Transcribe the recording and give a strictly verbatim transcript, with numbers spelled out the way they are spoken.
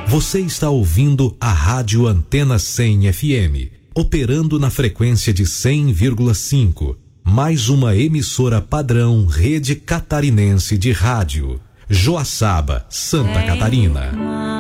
Você está ouvindo a Rádio Antena cem F M, operando na frequência de cem vírgula cinco, mais uma emissora padrão Rede Catarinense de Rádio, Joaçaba, Santa Catarina.